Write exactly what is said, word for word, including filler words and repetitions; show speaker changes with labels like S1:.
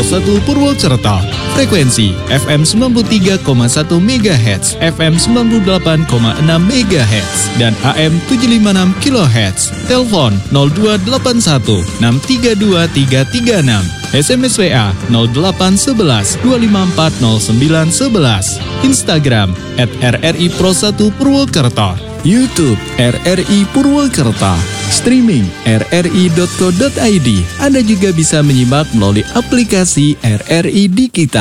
S1: Pro satu Purwokerto. Frekuensi F M sembilan puluh tiga koma satu megahertz, F M sembilan puluh delapan koma enam megahertz, dan A M tujuh ratus lima puluh enam kilohertz. Telepon nol dua delapan satu enam tiga dua tiga tiga enam. S M S W A nol delapan satu satu dua lima empat nol sembilan satu satu. Instagram at R R I Pro satu Purwokerto. YouTube R R I Purwokerto. Streaming r r i dot co dot i d. Anda juga bisa menyimak melalui aplikasi R R I di kita.